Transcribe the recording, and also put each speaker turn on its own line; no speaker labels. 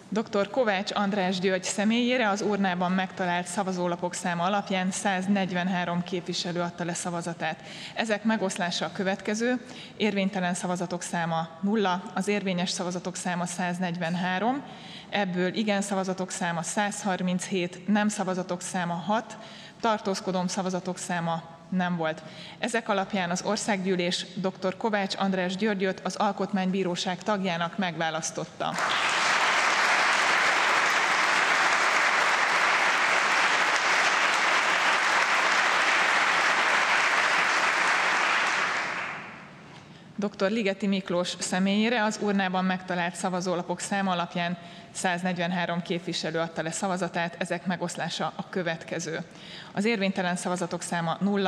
Dr. Kovács András György személyére az urnában megtalált szavazólapok száma alapján 143 képviselő adta le szavazatát. Ezek megoszlása a következő: érvénytelen szavazatok száma 0, az érvényes szavazatok száma 143, ebből igen szavazatok száma 137, nem szavazatok száma 6, tartózkodó szavazatok száma nem volt. Ezek alapján az Országgyűlés dr. Kovács András Györgyöt az Alkotmánybíróság tagjának megválasztotta. Dr. Ligeti Miklós személyére az urnában megtalált szavazólapok száma alapján 143 képviselő adta le szavazatát, ezek megoszlása a következő: az érvénytelen szavazatok száma 0,